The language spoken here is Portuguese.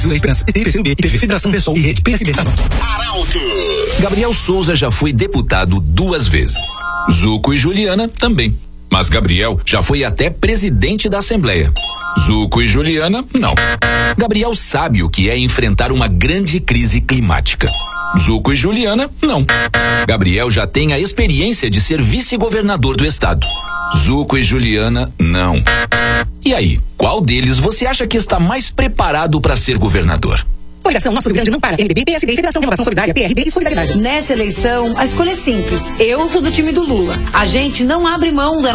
Lei Trans, PT, PCdoB, IPV, Federação Pessoal e Rede PSB. Arauto. Gabriel Souza já foi deputado 2 vezes. Zuco e Juliana também. Mas Gabriel já foi até presidente da Assembleia. Zuco e Juliana, não. Gabriel sabe o que é enfrentar uma grande crise climática. Zuco e Juliana, não. Gabriel já tem a experiência de ser vice-governador do estado. Zuco e Juliana, não. E aí, qual deles você acha que está mais preparado para ser governador? Coligação Nosso Rio Grande não para. MDB, PSD, Federação Renovação Solidária, PRD e Solidariedade. Nessa eleição, a escolha é simples. Eu sou do time do Lula. A gente não abre mão da